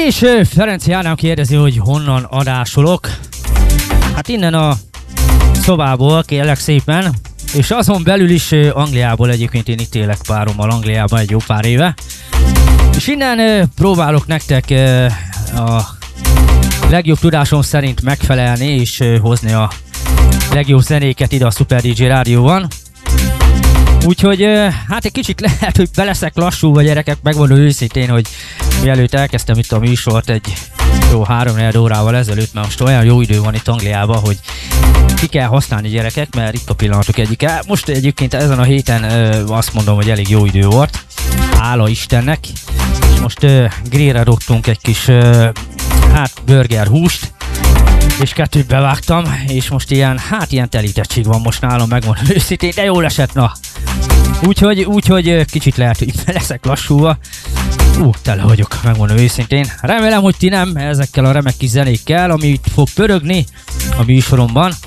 És Ferenc Ádám kérdezi, hogy honnan adásolok. Hát innen a szobából, kérlek szépen. És azon belül is Angliából, egyébként én itt élek párommal Angliában egy jó pár éve. És innen próbálok nektek a legjobb tudásom szerint megfelelni és hozni a legjobb zenéket ide a Super DJ Rádióban. Úgyhogy hát egy kicsit lehet, hogy beleszek lassú, gyerekek, megmondom őszintén, hogy mielőtt elkezdtem itt a műsort egy jó 3-4 órával ezelőtt, mert most olyan jó idő van itt Angliában, hogy ki kell használni, gyerekek, mert itt a pillanatok egyike. Most egyébként ezen a héten azt mondom, hogy elég jó idő volt, hála Istennek. És most grillre rúgtunk egy kis burger húst, és 2 bevágtam, és most ilyen telítettség van most nálam, megmondom őszintén, de jól esett, na. Úgyhogy kicsit lehet, hogy leszek lassúva. Tele vagyok, megmondom őszintén. Remélem, hogy ti nem ezekkel a remek kis zenékkel, ami itt fog pörögni a műsoromban.